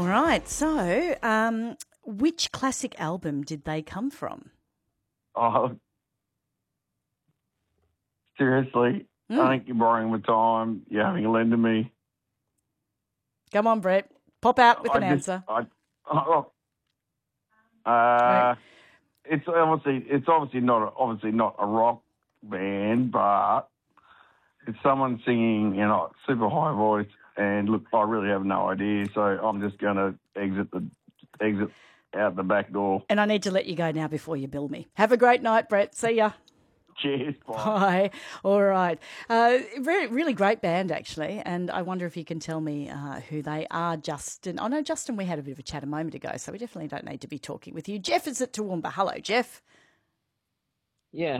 right. So, which classic album did they come from? Oh, seriously? I think you're borrowing my time. You're having a lend to me. Come on, Brett. Pop out with an answer. It's obviously not a rock band, but it's someone singing in a super high voice. And look, I really have no idea, so I'm just going to exit out the back door. And I need to let you go now before you bill me. Have a great night, Brett. See ya. Cheers. Bye. Bye. All right. Really great band, actually. And I wonder if you can tell me who they are, Justin. Oh, no, Justin, we had a bit of a chat a moment ago, so we definitely don't need to be talking with you. Jeff is at Toowoomba. Hello, Jeff. Yeah.